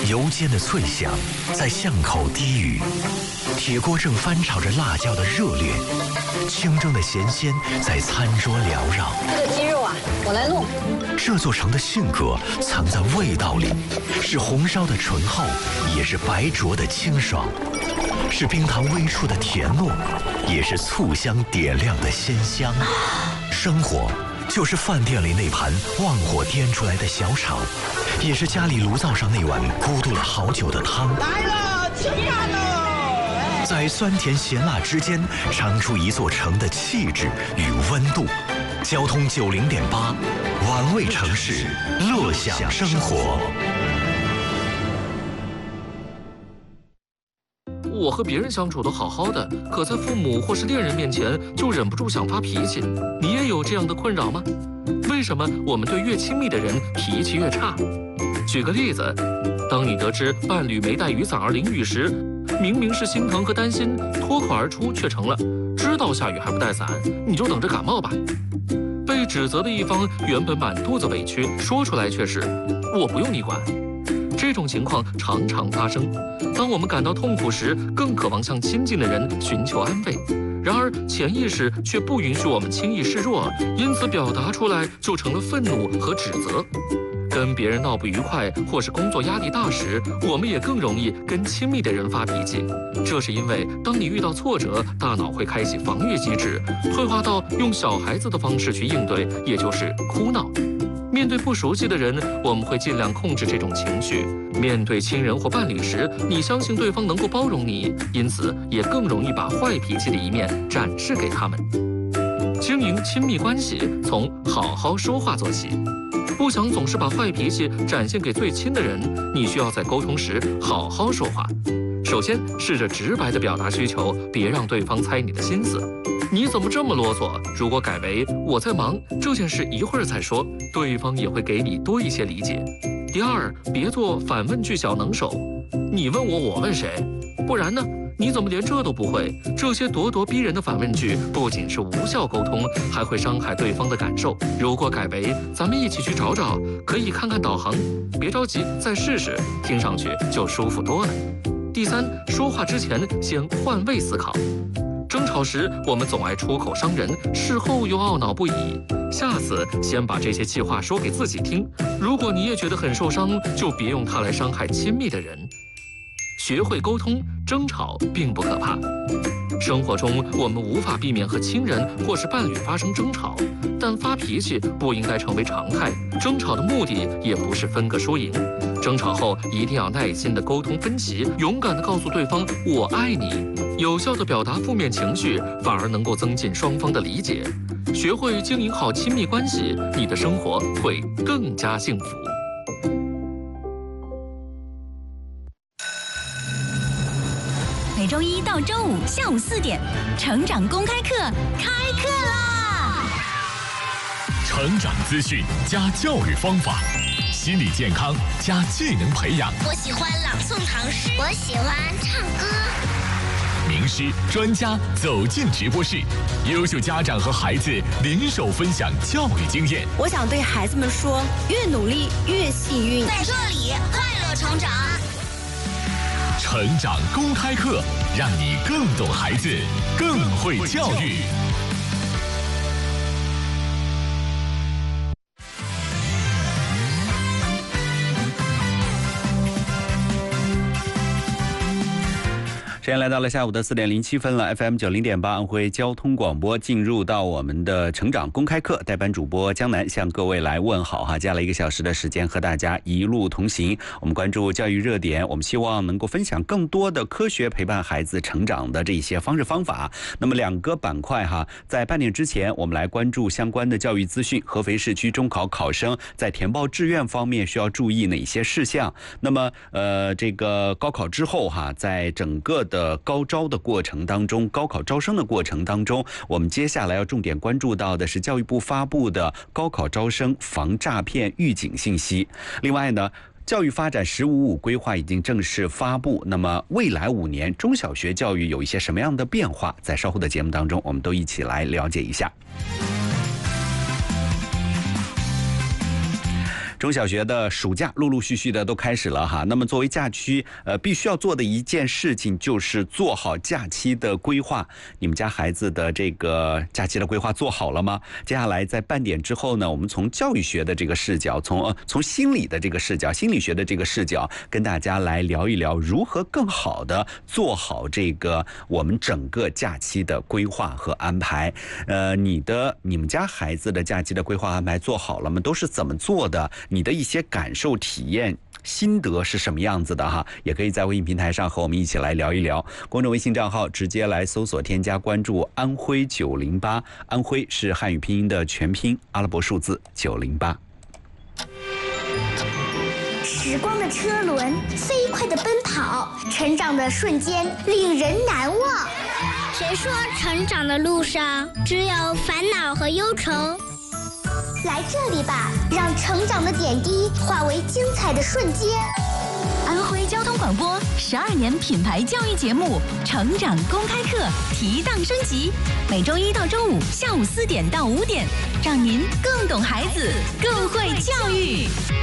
油煎的脆响在巷口低语，铁锅正翻炒着辣椒的热烈，清蒸的咸鲜在餐桌缭绕。 这个鸡肉啊，我来弄。 这座城的性格藏在味道里，是红烧的醇厚，也是白灼的清爽，是冰糖微触的甜糯，也是醋香点亮的鲜香。生活就是饭店里那盘旺火颠出来的小炒，也是家里炉灶上那碗咕嘟了好久的汤。 来了，吃饭了！ 在酸甜咸辣之间，尝出一座城的气质与温度。交通90.8，玩味城市，乐享生活。 我和别人相处都好好的，可在父母或是恋人面前就忍不住想发脾气。你也有这样的困扰吗？为什么我们对越亲密的人脾气越差？举个例子，当你得知伴侣没带雨伞而淋雨时，明明是心疼和担心，脱口而出却成了知道下雨还不带伞，你就等着感冒吧。被指责的一方原本满肚子委屈，说出来却是我不用你管。这种情况常常发生。当我们感到痛苦时，更渴望向亲近的人寻求安慰，然而潜意识却不允许我们轻易示弱，因此表达出来就成了愤怒和指责。跟别人闹不愉快或是工作压力大时，我们也更容易跟亲密的人发脾气。这是因为当你遇到挫折，大脑会开启防御机制，退化到用小孩子的方式去应对，也就是哭闹。面对不熟悉的人，我们会尽量控制这种情绪。面对亲人或伴侣时，你相信对方能够包容你，因此也更容易把坏脾气的一面展示给他们。经营亲密关系，从好好说话做起。不想总是把坏脾气展现给最亲的人，你需要在沟通时好好说话。首先，试着直白地表达需求，别让对方猜你的心思。你怎么这么啰嗦？如果改为我在忙，这件事一会儿再说，对方也会给你多一些理解。第二，别做反问句小能手，你问我，我问谁？不然呢？你怎么连这都不会？这些咄咄逼人的反问句不仅是无效沟通，还会伤害对方的感受。如果改为咱们一起去找找，可以看看导航，别着急，再试试，听上去就舒服多了。第三，说话之前先换位思考。争吵时，我们总爱出口伤人，事后又懊恼不已。下次先把这些气话说给自己听。如果你也觉得很受伤，就别用它来伤害亲密的人。学会沟通，争吵并不可怕。生活中，我们无法避免和亲人或是伴侣发生争吵，但发脾气不应该成为常态。争吵的目的也不是分个输赢。争吵后一定要耐心地沟通分歧，勇敢地告诉对方“我爱你”，有效地表达负面情绪，反而能够增进双方的理解。学会经营好亲密关系，你的生活会更加幸福。 每周一到周五下午4点，成长公开课开课啦！ 成长资讯加教育方法，心理健康加技能培养。 我喜欢朗诵唐诗，我喜欢唱歌。 名师专家走进直播室，优秀家长和孩子联手分享教育经验。 我想对孩子们说，越努力越幸运。 在这里快乐成长。 成长公开课，让你更懂孩子，更会教育。 时间来到了下午的4点07分了 ，FM 90.8安徽交通广播进入到我们的成长公开课，代班主播江南向各位来问好哈，接下来1个小时的时间和大家一路同行，我们关注教育热点，我们希望能够分享更多的科学陪伴孩子成长的这些方式方法。那么2个板块哈，在半点之前，我们来关注相关的教育资讯，合肥市区中考考生在填报志愿方面需要注意哪些事项？那么这个高考之后哈，在整个的高招的过程当中，高考招生的过程当中，我们接下来要重点关注到的是教育部发布的高考招生防诈骗预警信息。另外呢，教育发展“15+5”规划已经正式发布，那么未来5年中小学教育有一些什么样的变化？在稍后的节目当中，我们都一起来了解一下。 中小学的暑假陆陆续续的都开始了哈。那么作为假期，必须要做的一件事情就是做好假期的规划。你们家孩子的这个假期的规划做好了吗？接下来在半点之后呢，我们从教育学的这个视角，从心理的这个视角，心理学的这个视角，跟大家来聊一聊如何更好的做好这个我们整个假期的规划和安排。你们家孩子的假期的规划安排做好了吗？都是怎么做的？你的一些感受、体验、心得是什么样子的哈？也可以在微信平台上和我们一起来聊一聊。公众微信账号直接来搜索添加关注安徽908，安徽是汉语拼音的全拼，阿拉伯数字908。 时光的车轮飞快地奔跑，成长的瞬间令人难忘。谁说成长的路上只有烦恼和忧愁？来这里吧，让成长的点滴化为精彩的瞬间。 安徽交通广播12年品牌教育节目《成长公开课》提档升级，每周一到周五下午4点到5点，让您更懂孩子，更会教育。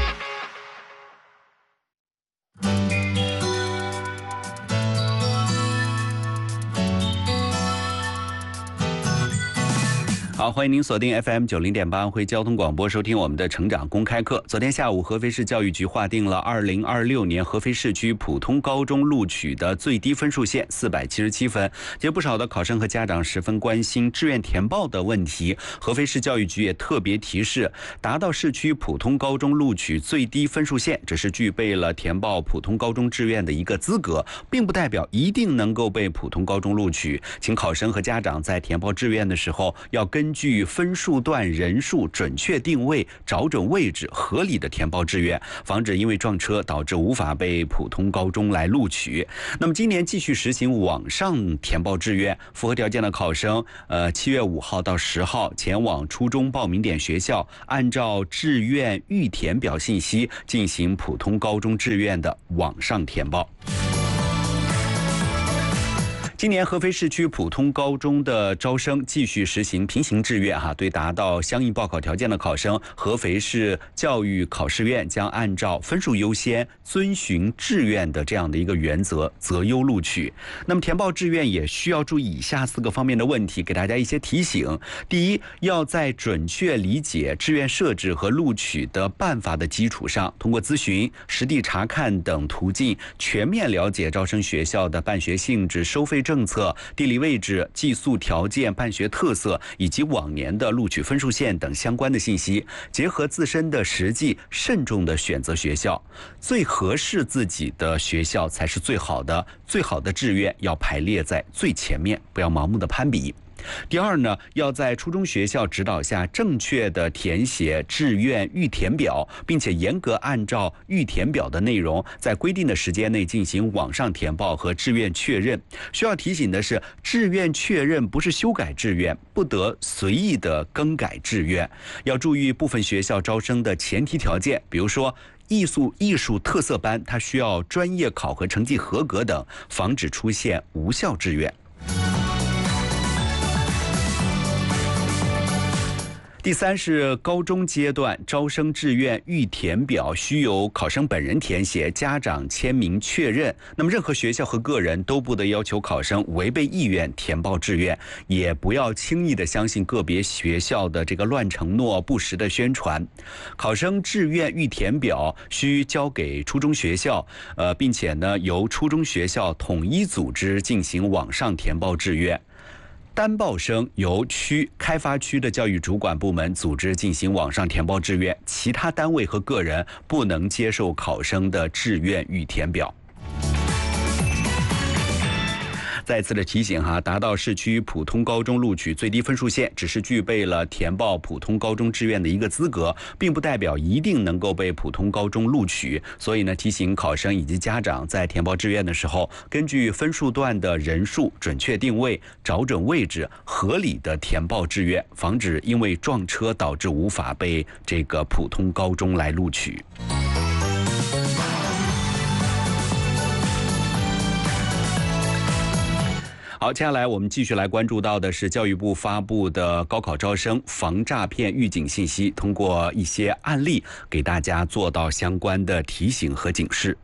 好，欢迎您锁定 FM 90.8安徽交通广播，收听我们的成长公开课。昨天下午，合肥市教育局划定了2026年合肥市区普通高中录取的最低分数线477分。有不少的考生和家长十分关心志愿填报的问题，合肥市教育局也特别提示，达到市区普通高中录取最低分数线，只是具备了填报普通高中志愿的一个资格，并不代表一定能够被普通高中录取。请考生和家长在填报志愿的时候，要根据分数段人数准确定位，找准位置，合理的填报志愿，防止因为撞车导致无法被普通高中来录取。那么今年继续实行网上填报志愿，符合条件的考生7月5号到10号前往初中报名点学校，按照志愿预填表信息进行普通高中志愿的网上填报。今年合肥市区普通高中的招生继续实行平行志愿对达到相应报考条件的考生，合肥市教育考试院将按照分数优先、遵循志愿的这样的一个原则择优录取。那么填报志愿也需要注意以下4个方面的问题，给大家一些提醒。第一，要在准确理解志愿设置和录取的办法的基础上，通过咨询、实地查看等途径，全面了解招生学校的办学性质、收费政策、地理位置、寄宿条件、办学特色以及往年的录取分数线等相关的信息，结合自身的实际，慎重的选择学校，最合适自己的学校才是最好的。最好的志愿要排列在最前面，不要盲目的攀比。第二呢，要在初中学校指导下正确的填写志愿预填表，并且严格按照预填表的内容，在规定的时间内进行网上填报和志愿确认。需要提醒的是，志愿确认不是修改志愿，不得随意的更改志愿。要注意部分学校招生的前提条件，比如说艺术特色班，它需要专业考核成绩合格等，防止出现无效志愿。第三是高中阶段招生志愿预填表需由考生本人填写，家长签名确认。那么任何学校和个人都不得要求考生违背意愿填报志愿，也不要轻易的相信个别学校的这个乱承诺、不实的宣传。考生志愿预填表需交给初中学校，并且呢由初中学校统一组织进行网上填报志愿。单报生由开发区的教育主管部门组织进行网上填报志愿，其他单位和个人不能接受考生的志愿预填表。再次的提醒达到市区普通高中录取最低分数线，只是具备了填报普通高中志愿的一个资格，并不代表一定能够被普通高中录取。所以呢，提醒考生以及家长在填报志愿的时候，根据分数段的人数准确定位，找准位置，合理的填报志愿，防止因为撞车导致无法被这个普通高中来录取。好， 好，接下来我们继续来关注到的是教育部发布的高考招生防诈骗预警信息，通过一些案例给大家做到相关的提醒和警示。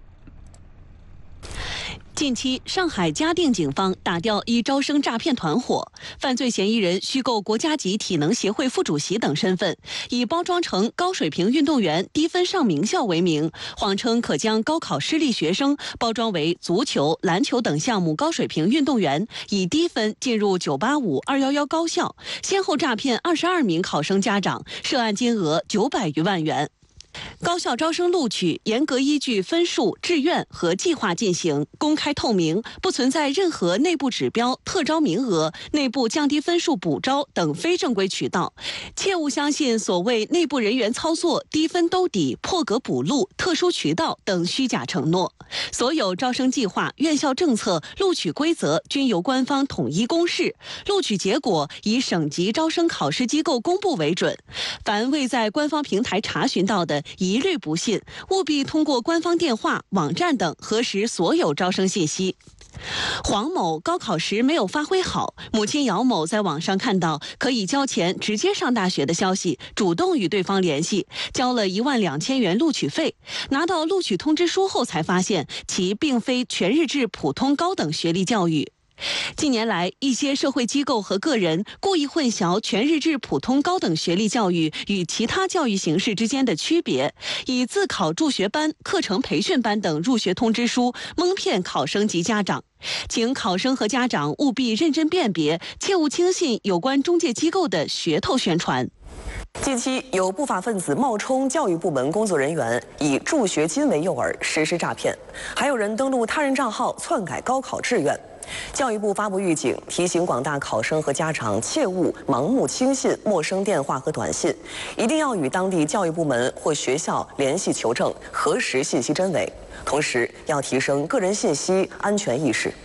近期，上海嘉定警方打掉一招生诈骗团伙，犯罪嫌疑人虚构国家级体能协会副主席等身份，以包装成高水平运动员、低分上名校为名，谎称可将高考失利学生包装为足球、篮球等项目高水平运动员，以低分进入985、211高校，先后诈骗22名考生家长，涉案金额900余万元。高校招生录取严格依据分数、志愿和计划进行，公开透明，不存在任何内部指标、特招名额、内部降低分数补招等非正规渠道。切勿相信所谓内部人员操作、低分兜底、破格补录、特殊渠道等虚假承诺。所有招生计划、院校政策、录取规则均由官方统一公示，录取结果以省级招生考试机构公布为准。凡未在官方平台查询到的，一律不信，务必通过官方电话、网站等核实所有招生信息。黄某高考时没有发挥好，母亲姚某在网上看到可以交钱直接上大学的消息，主动与对方联系，交了12000元录取费。拿到录取通知书后，才发现其并非全日制普通高等学历教育。近年来，一些社会机构和个人故意混淆全日制普通高等学历教育与其他教育形式之间的区别，以自考助学班、课程培训班等入学通知书蒙骗考生及家长。请考生和家长务必认真辨别，切勿轻信有关中介机构的噱头宣传。 近期有不法分子冒充教育部门工作人员，以助学金为诱饵实施诈骗，还有人登录他人账号篡改高考志愿。教育部发布预警，提醒广大考生和家长切勿盲目轻信陌生电话和短信，一定要与当地教育部门或学校联系求证，核实信息真伪。同时，要提升个人信息安全意识。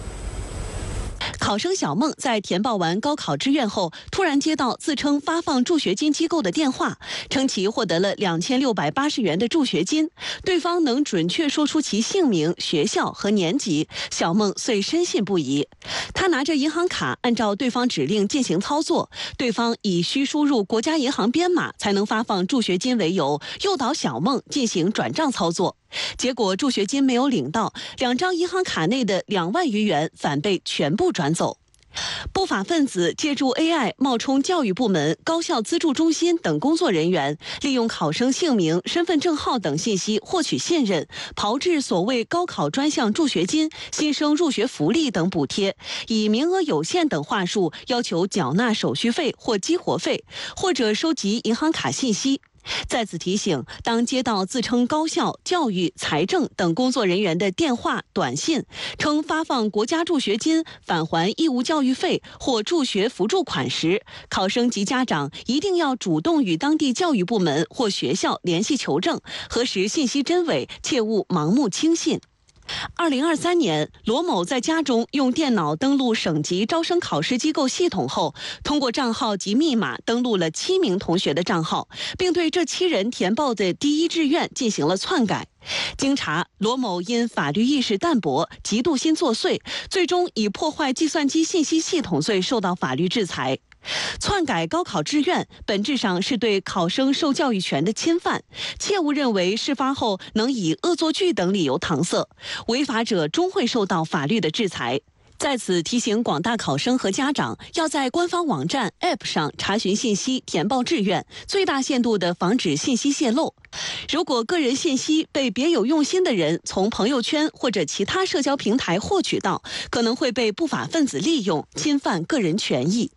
考生小梦在填报完高考志愿后，突然接到自称发放助学金机构的电话，称其获得了2680元的助学金，对方能准确说出其姓名、学校和年级，小梦遂深信不疑。他拿着银行卡按照对方指令进行操作，对方以需输入国家银行编码才能发放助学金为由，诱导小梦进行转账操作。结果助学金没有领到，2张银行卡内的2万余元反被全部转走。不法分子借助 AI 冒充教育部门、高校资助中心等工作人员，利用考生姓名、身份证号等信息获取信任，炮制所谓高考专项助学金、新生入学福利等补贴，以名额有限等话术要求缴纳手续费或激活费，或者收集银行卡信息。在此提醒，当接到自称高校、教育、财政等工作人员的电话、短信，称发放国家助学金、返还义务教育费或助学扶助款时，考生及家长一定要主动与当地教育部门或学校联系求证，核实信息真伪，切勿盲目轻信。2023年，罗某在家中用电脑登录省级招生考试机构系统后，通过账号及密码登录了7名同学的账号，并对这7人填报的第一志愿进行了篡改。经查，罗某因法律意识淡薄、嫉妒心作祟，最终以破坏计算机信息系统罪受到法律制裁。篡改高考志愿本质上是对考生受教育权的侵犯，切勿认为事发后能以恶作剧等理由搪塞，违法者终会受到法律的制裁。在此提醒广大考生和家长，要在官方网站 App 上查询信息、填报志愿，最大限度地防止信息泄露。如果个人信息被别有用心的人从朋友圈或者其他社交平台获取到，可能会被不法分子利用，侵犯个人权益。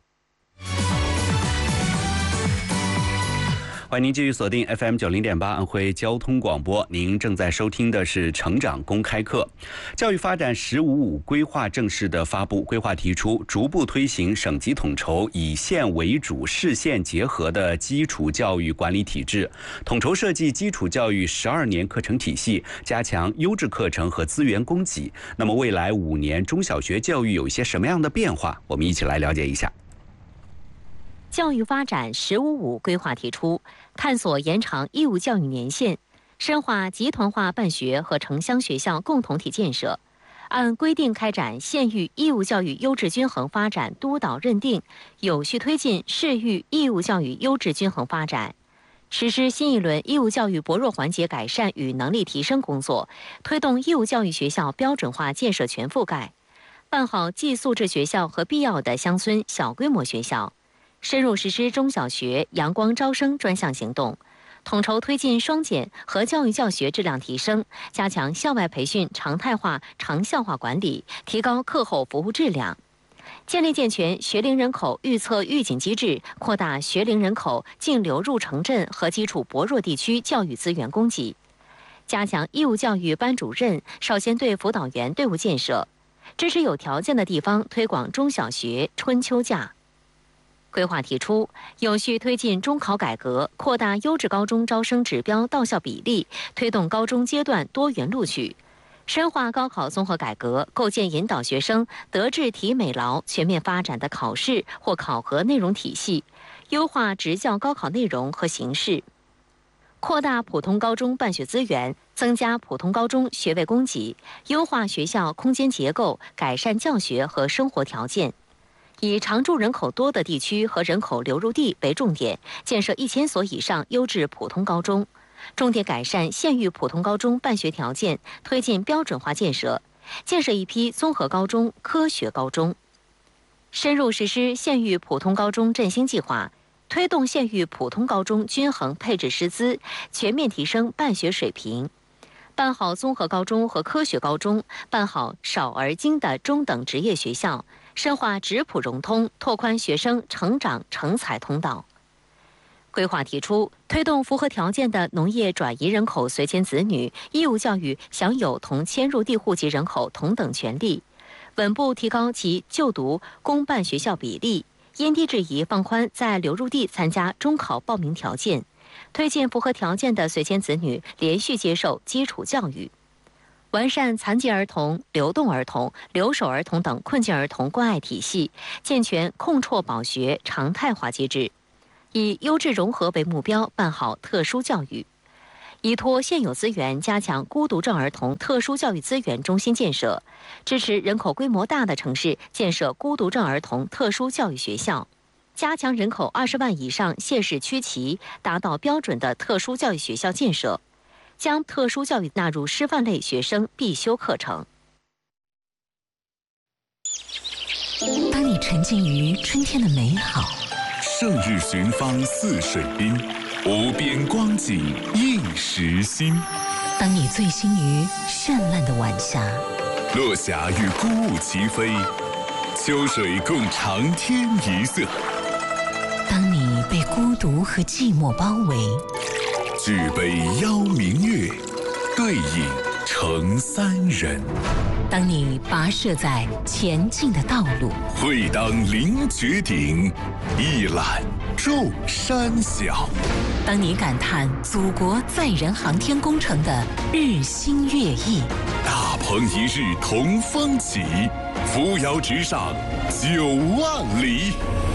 欢迎您继续锁定 FM 90.8安徽交通广播，您正在收听的是成长公开课。教育发展“15+5”规划正式的发布，规划提出逐步推行省级统筹、以县为主、市县结合的基础教育管理体制，统筹设计基础教育12年课程体系，加强优质课程和资源供给。那么未来5年中小学教育有一些什么样的变化？我们一起来了解一下。 教育发展“15+5”规划提出，探索延长义务教育年限，深化集团化办学和城乡学校共同体建设。 按规定开展县域义务教育优质均衡发展督导认定，有序推进市域义务教育优质均衡发展，实施新一轮义务教育薄弱环节改善与能力提升工作，推动义务教育学校标准化建设全覆盖，办好寄宿制学校和必要的乡村小规模学校，深入实施中小学阳光招生专项行动，统筹推进双减和教育教学质量提升，加强校外培训常态化、长效化管理，提高课后服务质量。建立健全学龄人口预测预警机制，扩大学龄人口净流入城镇和基础薄弱地区教育资源供给，加强义务教育班主任、少先队辅导员队伍建设，支持有条件的地方推广中小学春秋假。规划提出，有序推进中考改革，扩大优质高中招生指标到校比例，推动高中阶段多元录取，深化高考综合改革，构建引导学生德智体美劳全面发展的考试或考核内容体系，优化职教高考内容和形式，扩大普通高中办学资源，增加普通高中学位供给，优化学校空间结构，改善教学和生活条件。以常住人口多的地区和人口流入地为重点，建设1000所以上优质普通高中，重点改善县域普通高中办学条件，推进标准化建设，建设一批综合高中、科学高中。深入实施县域普通高中振兴计划，推动县域普通高中均衡配置师资，全面提升办学水平。办好综合高中和科学高中，办好少而精的中等职业学校，深化职普融通，拓宽学生成长成才通道。规划提出，推动符合条件的农业转移人口随迁子女义务教育享有同迁入地户籍人口同等权利，稳步提高其就读公办学校比例，因地制宜放宽在流入地参加中考报名条件，推进符合条件的随迁子女连续接受基础教育，完善残疾儿童、流动儿童、留守儿童等困境儿童关爱体系，健全控辍保学常态化机制，以优质融合为目标办好特殊教育，依托现有资源加强孤独症儿童特殊教育资源中心建设，支持人口规模大的城市建设孤独症儿童特殊教育学校，加强人口20万以上县市区级达到标准的特殊教育学校建设，将特殊教育纳入师范类学生必修课程。 当你沉浸于春天的美好， 胜日寻芳泗水滨，无边光景映时新。 当你醉心于绚烂的晚霞， 落霞与孤鹜齐飞，秋水共长天一色。 当你被孤独和寂寞包围， 举杯邀明月，对影成三人。 当你跋涉在前进的道路， 会当凌绝顶，一览众山小。 当你感叹祖国载人航天工程的日新月异， 大鹏一日同风起，扶摇直上9万里。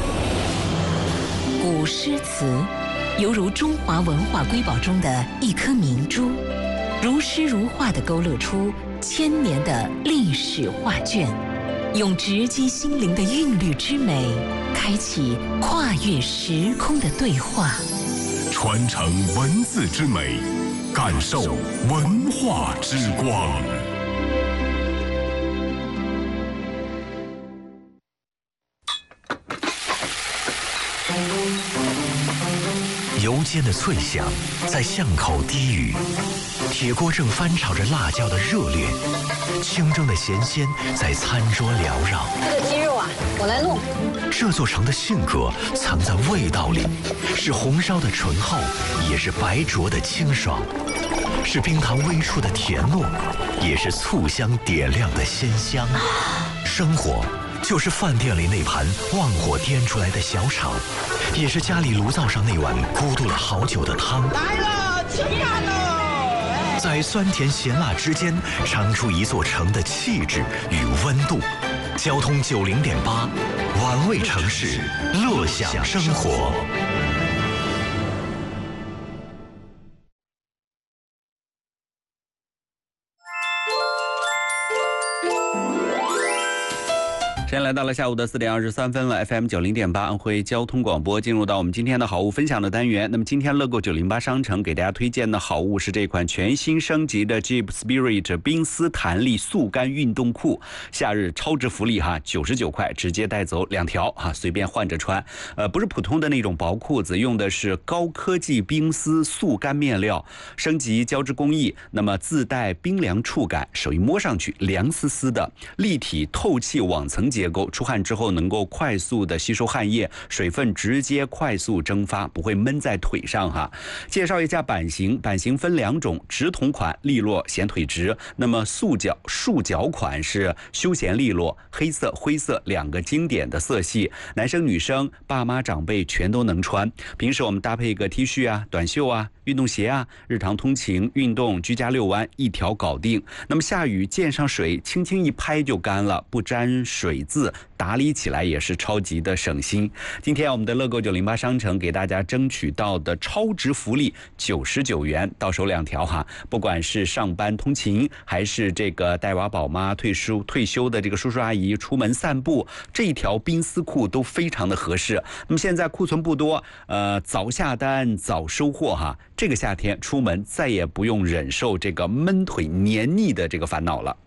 古诗词犹如中华文化瑰宝中的一颗明珠，如诗如画地勾勒出1000年的历史画卷，用直击心灵的韵律之美，开启跨越时空的对话， 传承文字之美，感受文化之光。 油煎的脆响在巷口低语，铁锅正翻炒着辣椒的热烈，清蒸的咸鲜在餐桌缭绕。 这个鸡肉啊，我来弄。 这座城的性格藏在味道里，是红烧的醇厚，也是白灼的清爽，是冰糖微出的甜糯，也是醋香点亮的鲜香。生活就是饭店里那盘旺火颠出来的小炒，也是家里炉灶上那碗咕嘟了好久的汤。 来了，吃饭喽！ 在酸甜咸辣之间，尝出一座城的气质与温度。交通90.8，玩味城市，乐享生活。 现在来到了下午的4点23分了 ，FM 90.8安徽交通广播，进入到我们今天的好物分享的单元。那么今天乐购908商城给大家推荐的好物是这款全新升级的 Jeep Spirit 冰丝弹力速干运动裤，夏日超值福利哈，99块直接带走2条哈，随便换着穿。不是普通的那种薄裤子，用的是高科技冰丝速干面料，升级胶质工艺，那么自带冰凉触感，手一摸上去凉丝丝的，立体透气网层结构，出汗之后能够快速的吸收汗液，水分直接快速蒸发，不会闷在腿上哈。介绍一下版型，版型分2种，直筒款利落显腿直，那么束脚款是休闲利落，黑色灰色2个经典的色系，男生女生爸妈长辈全都能穿。平时我们搭配一个 T 恤啊、短袖啊、运动鞋啊，日常通勤运动居家遛弯一条搞定。那么下雨溅上水，轻轻一拍就干了，不沾水渍，打理起来也是超级的省心。今天我们的乐购908商城给大家争取到的超值福利99元，到手2条哈。不管是上班通勤，还是这个带娃宝妈、退休的这个叔叔阿姨出门散步，这一条冰丝裤都非常的合适。那么现在库存不多，早下单早收货哈。这个夏天出门再也不用忍受这个闷腿黏腻的这个烦恼了。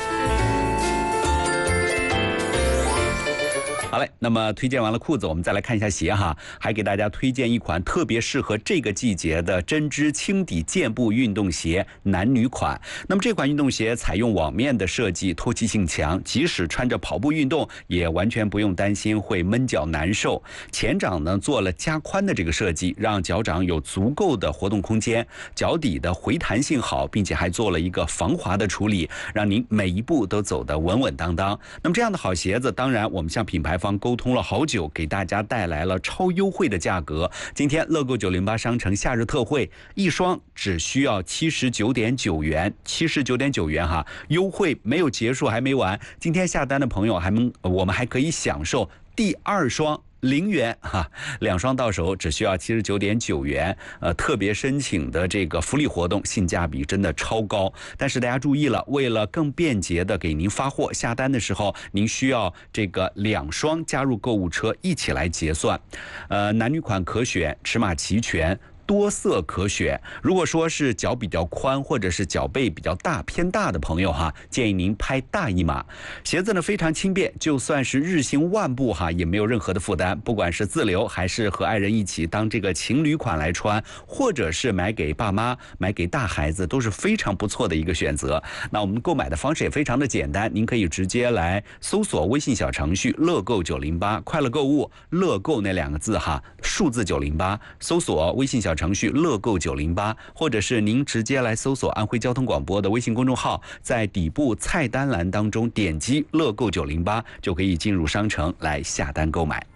好嘞，那么推荐完了裤子，我们再来看一下鞋哈，还给大家推荐一款特别适合这个季节的针织轻底健步运动鞋，男女款。那么这款运动鞋采用网面的设计，透气性强，即使穿着跑步运动，也完全不用担心会闷脚难受。前掌呢做了加宽的这个设计，让脚掌有足够的活动空间，脚底的回弹性好，并且还做了一个防滑的处理，让您每一步都走得稳稳当当。那么这样的好鞋子，当然我们向品牌方沟通了好久，给大家带来了超优惠的价格。今天乐购908商城夏日特惠，一双只需要79.9元，79.9元哈，优惠没有结束，还没完。今天下单的朋友我们还可以享受第2双0元哈，2双到手只需要79.9元，特别申请的这个福利活动，性价比真的超高。但是大家注意了，为了更便捷的给您发货，下单的时候您需要这个2双加入购物车一起来结算。男女款可选，尺码齐全，多色可选。如果说是脚比较宽，或者是脚背比较大偏大的朋友哈，建议您拍大一码。鞋子呢非常轻便，就算是日行万步哈，也没有任何的负担。不管是自留还是和爱人一起当这个情侣款来穿，或者是买给爸妈、买给大孩子，都是非常不错的一个选择。那我们购买的方式也非常的简单，您可以直接来搜索微信小程序乐购908，快乐购物乐购那2个字哈，数字908，搜索微信小程序乐购908，或者是您直接来搜索安徽交通广播的微信公众号，在底部菜单栏当中点击乐购908，就可以进入商城来下单购买。